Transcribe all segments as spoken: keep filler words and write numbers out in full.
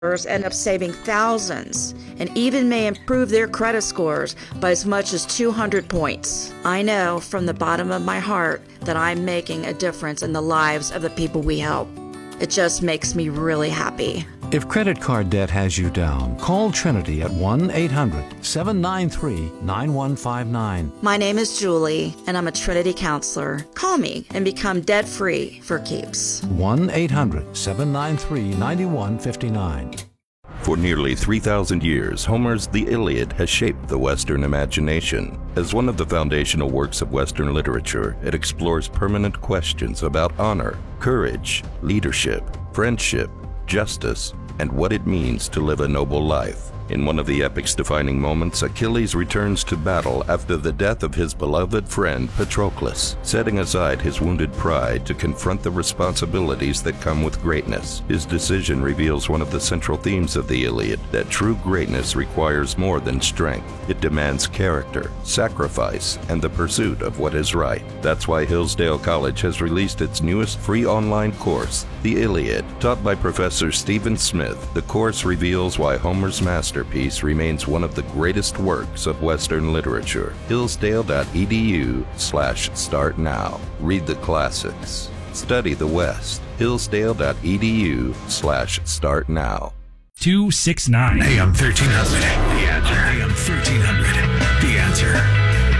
end up saving thousands and even may improve their credit scores by as much as two hundred points. I know from the bottom of my heart that I'm making a difference in the lives of the people we help. It just makes me really happy. If credit card debt has you down, call Trinity at one eight hundred seven nine three nine one five nine. My name is Julie, and I'm a Trinity counselor. Call me and become debt-free for keeps. one eight hundred seven nine three nine one five nine. For nearly three thousand years, Homer's The Iliad has shaped the Western imagination. As one of the foundational works of Western literature, it explores permanent questions about honor, courage, leadership, friendship, justice, and what it means to live a noble life. In one of the epic's defining moments, Achilles returns to battle after the death of his beloved friend Patroclus, setting aside his wounded pride to confront the responsibilities that come with greatness. His decision reveals one of the central themes of the Iliad, that true greatness requires more than strength. It demands character, sacrifice, and the pursuit of what is right. That's why Hillsdale College has released its newest free online course, The Iliad. Taught by Professor Stephen Smith, the course reveals why Homer's masterpiece remains one of the greatest works of Western literature. Hillsdale.edu slash start now. Read the classics. Study the West. Hillsdale.edu slash start now. two six nine. A M thirteen hundred. The answer. A M thirteen hundred. The answer.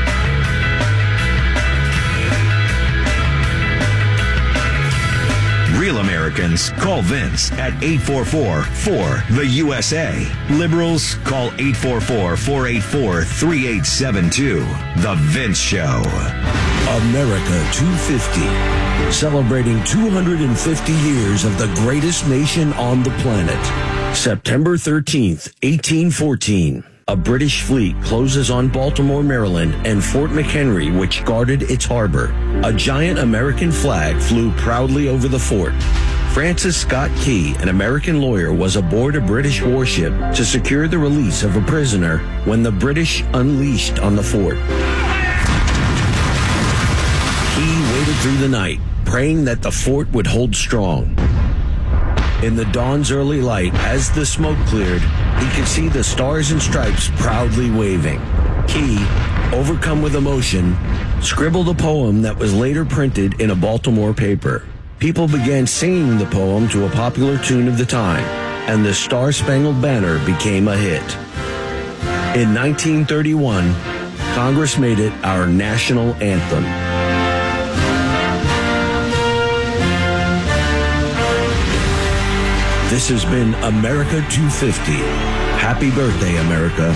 Real Americans, call Vince at eight four four, four, the U S A. Liberals, call eight four four, four eight four, three eight seven two. The Vince Show. America two fifty. Celebrating two hundred fifty years of the greatest nation on the planet. September thirteenth, eighteen fourteen. A British fleet closes on Baltimore, Maryland, and Fort McHenry, which guarded its harbor. A giant American flag flew proudly over the fort. Francis Scott Key, an American lawyer, was aboard a British warship to secure the release of a prisoner when the British unleashed on the fort. Key waited through the night, praying that the fort would hold strong. In the dawn's early light, as the smoke cleared, he could see the stars and stripes proudly waving. Key, overcome with emotion, scribbled a poem that was later printed in a Baltimore paper. People began singing the poem to a popular tune of the time, and the Star-Spangled Banner became a hit. In nineteen thirty-one, Congress made it our national anthem. This has been America two fifty. Happy birthday, America.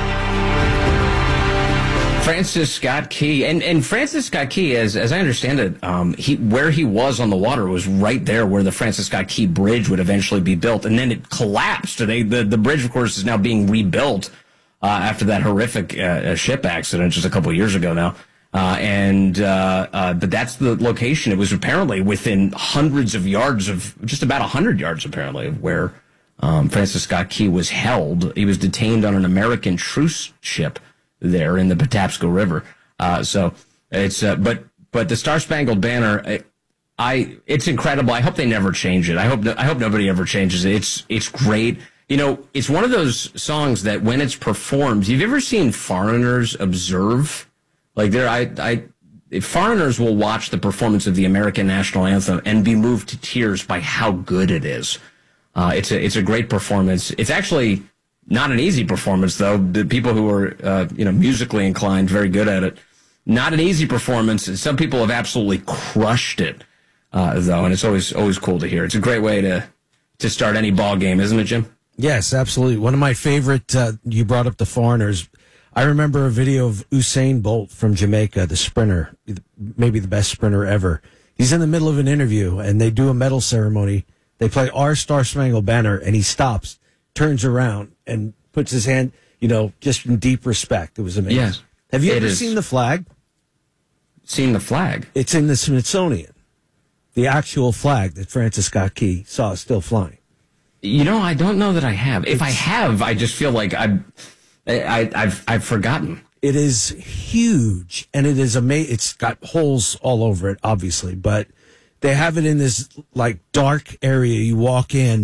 Francis Scott Key, and, and Francis Scott Key, as as I understand it, um, he where he was on the water was right there where the Francis Scott Key Bridge would eventually be built, and then it collapsed. They, the the bridge, of course, is now being rebuilt uh, after that horrific uh, ship accident just a couple of years ago now. Uh, and uh, uh, but that's the location. It was apparently within hundreds of yards of, just about a hundred yards apparently, of where um, Francis Scott Key was held. He was detained on an American truce ship there in the Patapsco River. Uh, so it's uh, but but the Star Spangled Banner, it, I it's incredible. I hope they never change it. I hope no, I hope nobody ever changes it. It's it's great. You know, it's one of those songs that when it's performed, have you ever seen foreigners observe? Like there, I, I, foreigners will watch the performance of the American national anthem and be moved to tears by how good it is. Uh, it's a, it's a great performance. It's actually not an easy performance, though. The people who are, uh, you know, musically inclined, very good at it. Not an easy performance. Some people have absolutely crushed it, uh, though, and it's always, always cool to hear. It's a great way to, to start any ball game, isn't it, Jim? Yes, absolutely. One of my favorite. Uh, you brought up the foreigners. I remember a video of Usain Bolt from Jamaica, the sprinter, maybe the best sprinter ever. He's in the middle of an interview, and they do a medal ceremony. They play Our Star-Spangled Banner, and he stops, turns around, and puts his hand, you know, just in deep respect. It was amazing. Yes. Have you ever is. seen the flag? Seen the flag? It's in the Smithsonian. The actual flag that Francis Scott Key saw is still flying. You know, I don't know that I have. If it's, I have, I just feel like I'm... I, I've I've forgotten. It is huge, and it is amazing. It's got holes all over it, obviously, but they have it in this like dark area. You walk in,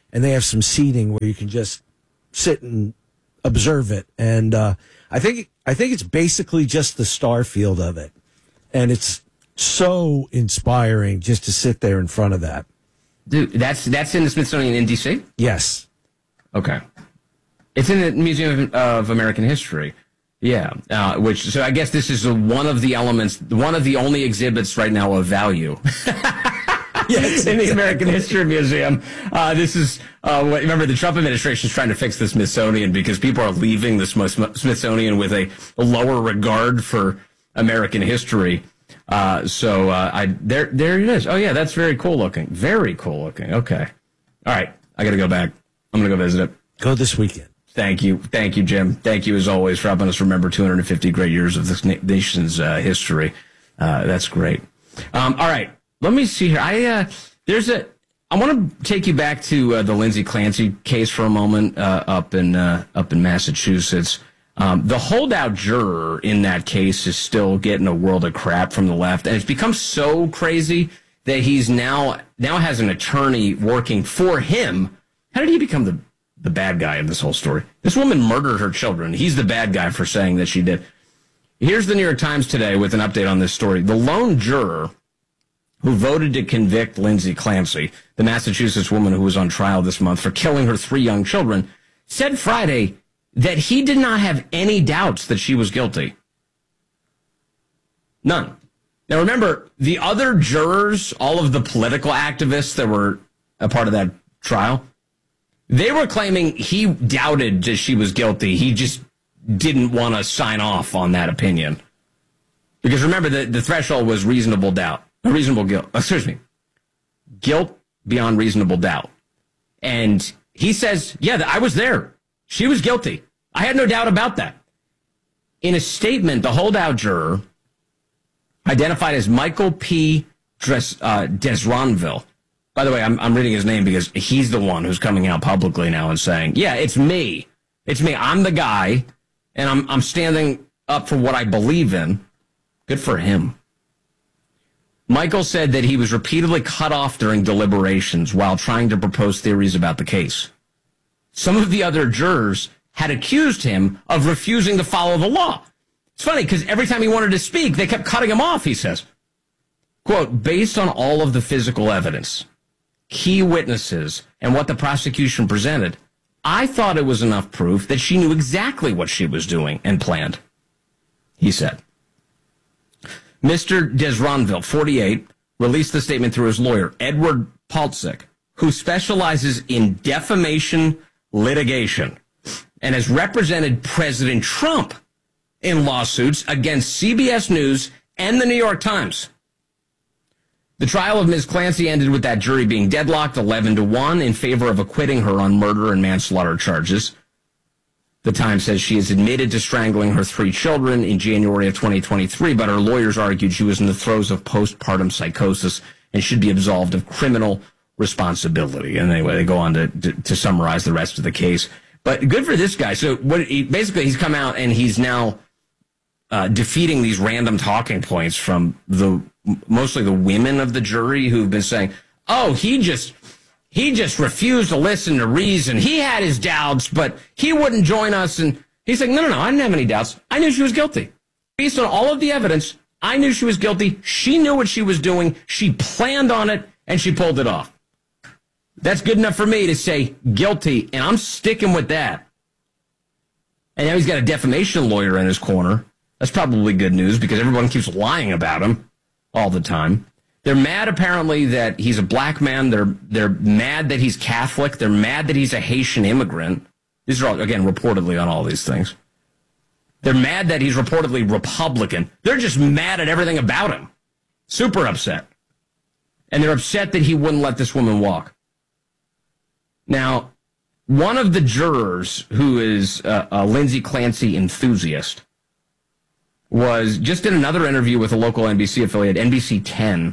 and they have some seating where you can just sit and observe it. And uh, I think I think it's basically just the star field of it, and it's so inspiring just to sit there in front of that. Dude, that's that's in the Smithsonian in D C? Yes. Okay. It's in the Museum of, of American History. Yeah. Uh, which, so I guess this is a, one of the elements, one of the only exhibits right now of value. Yes, in the American History Museum. Uh, this is, uh, what, remember, the Trump administration is trying to fix the Smithsonian because people are leaving the Smithsonian with a, a lower regard for American history. Uh, so, uh, I, there, there it is. Oh, yeah, that's very cool looking. Very cool looking. Okay. All right. I got to go back. I'm going to go visit it. Go this weekend. Thank you. Thank you, Jim. Thank you, as always, for helping us remember two hundred fifty great years of this nation's uh, history. Uh, that's great. Um, all right. Let me see here. I, uh, there's a, I want to take you back to uh, the Lindsay Clancy case for a moment, uh, up in, uh, up in Massachusetts. Um, the holdout juror in that case is still getting a world of crap from the left, and it's become so crazy that he's now now has an attorney working for him. How did he become the, the bad guy in this whole story? This woman murdered her children. He's the bad guy for saying that she did. Here's the New York Times today with an update on this story. The lone juror who voted to convict Lindsay Clancy, the Massachusetts woman who was on trial this month for killing her three young children, said Friday that he did not have any doubts that she was guilty. None. Now, remember, the other jurors, all of the political activists that were a part of that trial, they were claiming he doubted that she was guilty. He just didn't want to sign off on that opinion. Because remember, the, the threshold was reasonable doubt. Reasonable guilt. Excuse me. Guilt beyond reasonable doubt. And he says, yeah, I was there. She was guilty. I had no doubt about that. In a statement, the holdout juror, identified as Michael P. Dres, uh, Desronville. By the way, I'm, I'm reading his name because he's the one who's coming out publicly now and saying, yeah, it's me. It's me. I'm the guy, and I'm, I'm standing up for what I believe in. Good for him. Michael said that he was repeatedly cut off during deliberations while trying to propose theories about the case. Some of the other jurors had accused him of refusing to follow the law. It's funny because every time he wanted to speak, they kept cutting him off, he says. Quote, based on all of the physical evidence, key witnesses, and what the prosecution presented, I thought it was enough proof that she knew exactly what she was doing and planned, he said. Mister Desronville, forty-eight, released the statement through his lawyer, Edward Paltzik, who specializes in defamation litigation and has represented President Trump in lawsuits against C B S News and the New York Times. The trial of Miz Clancy ended with that jury being deadlocked eleven to one in favor of acquitting her on murder and manslaughter charges. The Times says she has admitted to strangling her three children in January of twenty twenty-three, but her lawyers argued she was in the throes of postpartum psychosis and should be absolved of criminal responsibility. And anyway, they go on to, to, to summarize the rest of the case. But good for this guy. So what he, basically, he's come out and he's now uh, defeating these random talking points from the mostly the women of the jury who've been saying, oh, he just... He just refused to listen to reason. He had his doubts, but he wouldn't join us. And he's like, no, no, no, I didn't have any doubts. I knew she was guilty. Based on all of the evidence, I knew she was guilty. She knew what she was doing. She planned on it, and she pulled it off. That's good enough for me to say guilty, and I'm sticking with that. And now he's got a defamation lawyer in his corner. That's probably good news because everyone keeps lying about him all the time. They're mad, apparently, that he's a black man. They're they're mad that he's Catholic. They're mad that he's a Haitian immigrant. These are all, again, reportedly on all these things. They're mad that he's reportedly Republican. They're just mad at everything about him. Super upset. And they're upset that he wouldn't let this woman walk. Now, one of the jurors, who is a, a Lindsay Clancy enthusiast, was just in another interview with a local N B C affiliate, N B C ten.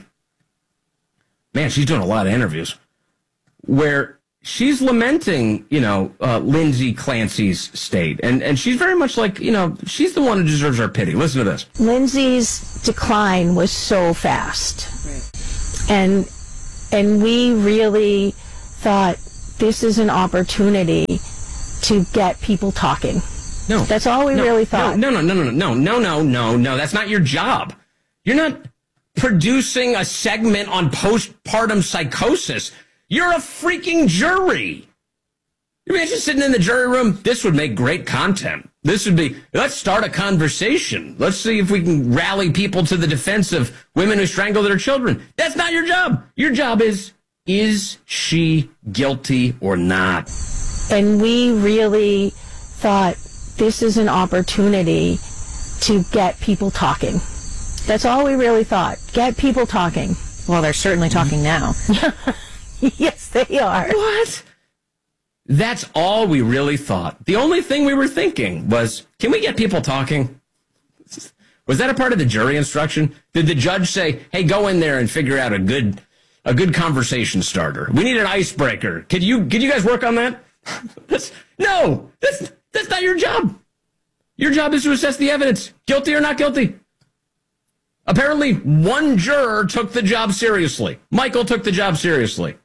Man, she's doing a lot of interviews where she's lamenting, you know, uh, Lindsay Clancy's state. And, and she's very much like, you know, she's the one who deserves our pity. Listen to this. Lindsay's decline was so fast. Right. And, and we really thought this is an opportunity to get people talking. No. That's all we no, really thought. No, no, no, no, no, no, no, no, no, no. That's not your job. You're not producing a segment on postpartum psychosis. You're a freaking jury. Imagine sitting in the jury room. This would make great content. This would be, let's start a conversation. Let's see if we can rally people to the defense of women who strangle their children. That's not your job. Your job is, is she guilty or not? And we really thought this is an opportunity to get people talking. That's all we really thought. Get people talking. Well, they're certainly talking now. Yes, they are. What? That's all we really thought. The only thing we were thinking was, can we get people talking? Was that a part of the jury instruction? Did the judge say, hey, go in there and figure out a good a good conversation starter? We need an icebreaker. Could you could you guys work on that? That's, no, that's, that's not your job. Your job is to assess the evidence. Guilty or not guilty. Apparently, one juror took the job seriously. Michael took the job seriously.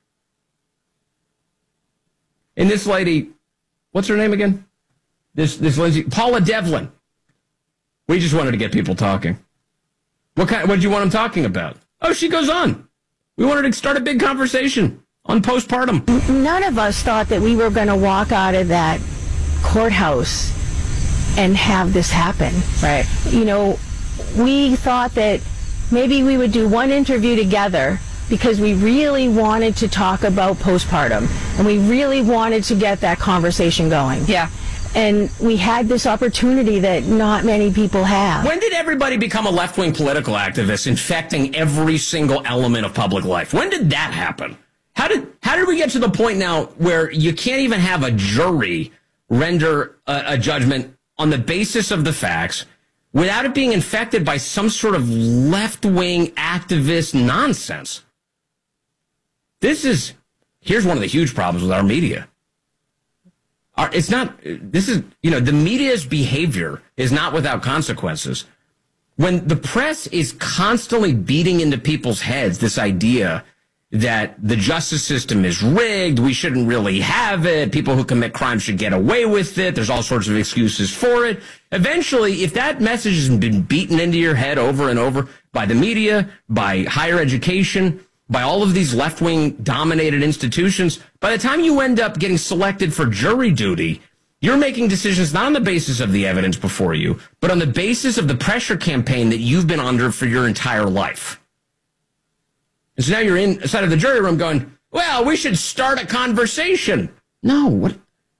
And this lady, what's her name again? This this Lindsay, Paula Devlin. We just wanted to get people talking. What kind? What did you want them talking about? Oh, she goes on. We wanted to start a big conversation on postpartum. None of us thought that we were going to walk out of that courthouse and have this happen. Right. You know, we thought that maybe we would do one interview together because we really wanted to talk about postpartum and we really wanted to get that conversation going. Yeah. And we had this opportunity that not many people have. When did everybody become a left-wing political activist infecting every single element of public life? When did that happen? How did how did we get to the point now where you can't even have a jury render a, a judgment on the basis of the facts without it being infected by some sort of left-wing activist nonsense? This is, here's one of the huge problems with our media. Our, it's not, this is, you know, the media's behavior is not without consequences. When the press is constantly beating into people's heads this idea that the justice system is rigged, we shouldn't really have it, people who commit crimes should get away with it, there's all sorts of excuses for it. Eventually, if that message has been beaten into your head over and over by the media, by higher education, by all of these left-wing dominated institutions, by the time you end up getting selected for jury duty, you're making decisions not on the basis of the evidence before you, but on the basis of the pressure campaign that you've been under for your entire life. And so now you're inside of the jury room going, well, we should start a conversation. No, what?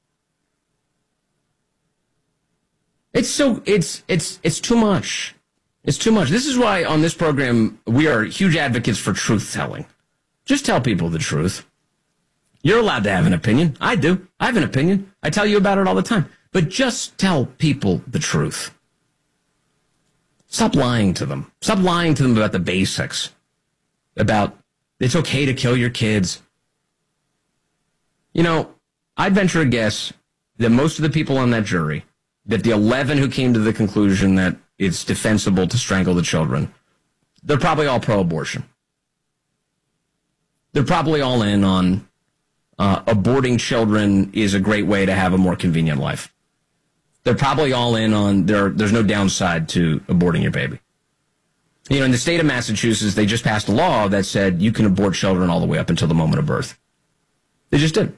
It's so, it's, it's, it's too much. It's too much. This is why on this program, we are huge advocates for truth-telling. Just tell people the truth. You're allowed to have an opinion. I do. I have an opinion. I tell you about it all the time. But just tell people the truth. Stop lying to them. Stop lying to them about the basics. About it's okay to kill your kids. You know, I'd venture a guess that most of the people on that jury, that the eleven who came to the conclusion that it's defensible to strangle the children, they're probably all pro-abortion. They're probably all in on uh, aborting children is a great way to have a more convenient life. They're probably all in on there. There's no downside to aborting your baby. You know, in the state of Massachusetts, they just passed a law that said you can abort children all the way up until the moment of birth. They just did.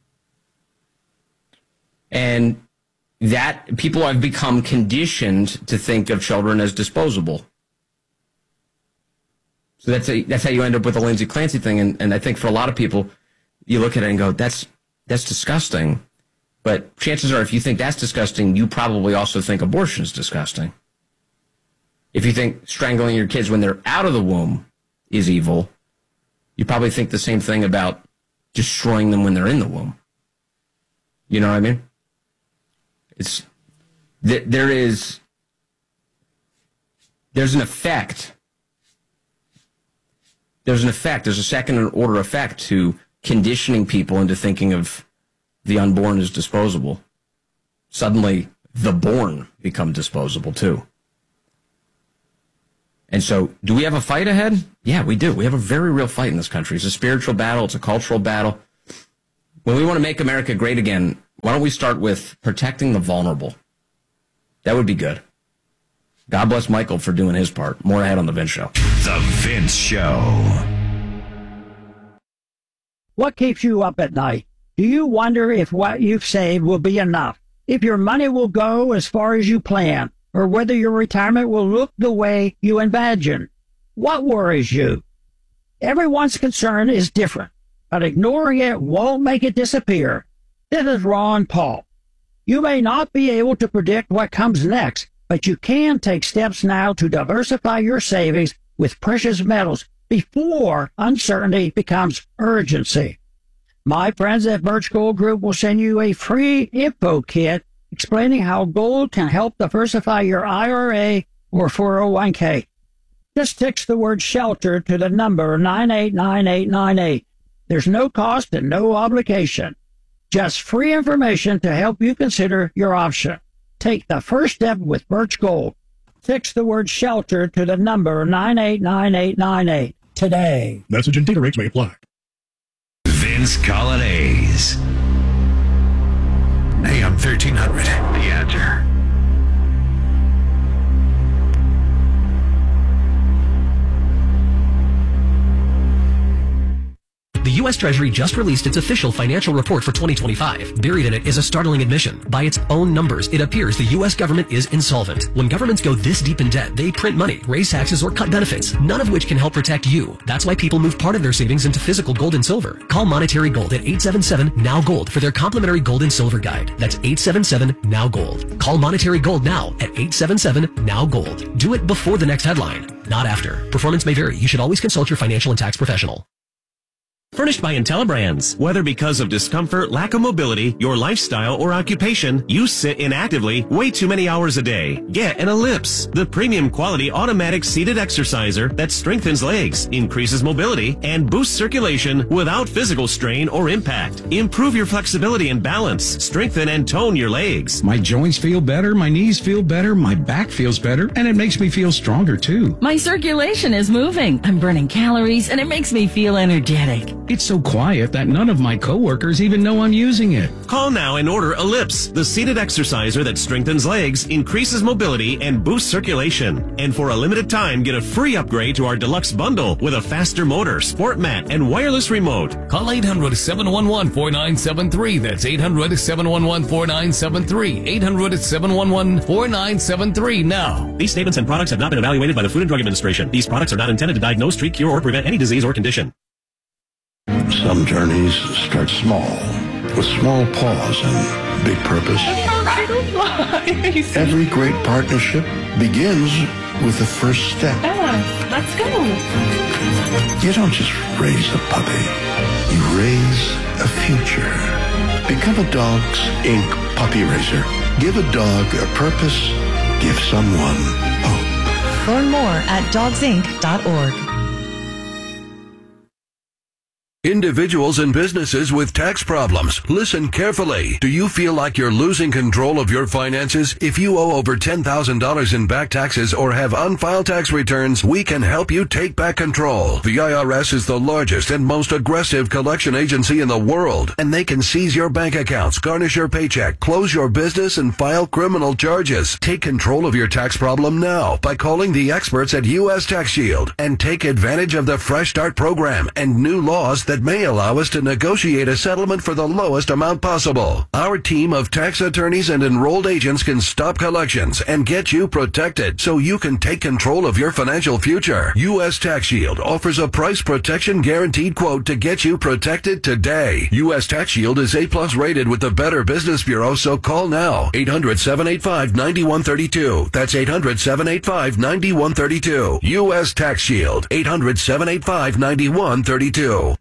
And that people have become conditioned to think of children as disposable. So that's a, that's how you end up with the Lindsay Clancy thing. And, and I think for a lot of people, you look at it and go, that's that's disgusting. But chances are, if you think that's disgusting, you probably also think abortion's disgusting. If you think strangling your kids when they're out of the womb is evil, you probably think the same thing about destroying them when they're in the womb. You know what I mean? It's th- there is there's an effect. There's an effect. There's a second order effect to conditioning people into thinking of the unborn as disposable. Suddenly, the born become disposable too. And so, do we have a fight ahead? Yeah, we do. We have a very real fight in this country. It's a spiritual battle. It's a cultural battle. When we want to make America great again, why don't we start with protecting the vulnerable? That would be good. God bless Michael for doing his part. More ahead on The Vince Show. The Vince Show. What keeps you up at night? Do you wonder if what you've saved will be enough? If your money will go as far as you plan? Or whether your retirement will look the way you imagine? What worries you? Everyone's concern is different, but ignoring it won't make it disappear. This is Ron Paul. You may not be able to predict what comes next, but you can take steps now to diversify your savings with precious metals before uncertainty becomes urgency. My friends at Birch Gold Group will send you a free info kit explaining how gold can help diversify your I R A or four oh one k. Just text the word SHELTER to the number nine eight nine eight nine eight. There's no cost and no obligation. Just free information to help you consider your option. Take the first step with Birch Gold. Text the word SHELTER to the number nine eight nine eight nine eight today. Message and data rates may apply. Vince Colonnese. A M thirteen hundred. The Answer. The U S Treasury just released its official financial report for twenty twenty-five. Buried in it is a startling admission. By its own numbers, it appears the U S government is insolvent. When governments go this deep in debt, they print money, raise taxes, or cut benefits, none of which can help protect you. That's why people move part of their savings into physical gold and silver. Call Monetary Gold at eight seven seven, N O W Gold for their complimentary gold and silver guide. That's eight seven seven, N O W Gold. Call Monetary Gold now at eight seven seven, N O W Gold. Do it before the next headline, not after. Performance may vary. You should always consult your financial and tax professional. Furnished by IntelliBrands. Whether because of discomfort, lack of mobility, your lifestyle, or occupation, you sit inactively way too many hours a day. Get an Ellipse, the premium quality automatic seated exerciser that strengthens legs, increases mobility, and boosts circulation without physical strain or impact. Improve your flexibility and balance. Strengthen and tone your legs. My joints feel better, my knees feel better, my back feels better, and it makes me feel stronger too. My circulation is moving. I'm burning calories, and it makes me feel energetic. It's so quiet that none of my coworkers even know I'm using it. Call now and order Ellipse, the seated exerciser that strengthens legs, increases mobility, and boosts circulation. And for a limited time, get a free upgrade to our deluxe bundle with a faster motor, sport mat, and wireless remote. Call eight hundred, seven one one, four nine seven three. That's eight hundred, seven one one, four nine seven three. eight hundred, seven one one, four nine seven three now. These statements and products have not been evaluated by the Food and Drug Administration. These products are not intended to diagnose, treat, cure, or prevent any disease or condition. Some journeys start small, with small pause and big purpose. Every great partnership begins with the first step. Ella, let's go. You don't just raise a puppy, you raise a future. Become a Dogs Incorporated puppy raiser. Give a dog a purpose, give someone hope. Learn more at dogs inc dot org. Individuals and businesses with tax problems, listen carefully. Do you feel like you're losing control of your finances? If you owe over ten thousand dollars in back taxes or have unfiled tax returns, we can help you take back control. The I R S is the largest and most aggressive collection agency in the world, and they can seize your bank accounts, garnish your paycheck, close your business, and file criminal charges. Take control of your tax problem now by calling the experts at U S Tax Shield and take advantage of the Fresh Start program and new laws that may allow us to negotiate a settlement for the lowest amount possible. Our team of tax attorneys and enrolled agents can stop collections and get you protected so you can take control of your financial future. U S Tax Shield offers a price protection guaranteed quote to get you protected today. U S Tax Shield is A plus rated with the Better Business Bureau, so call now. eight hundred, seven eight five, nine one three two. That's eight hundred, seven eight five, nine one three two. U S Tax Shield. eight hundred, seven eight five, nine one three two.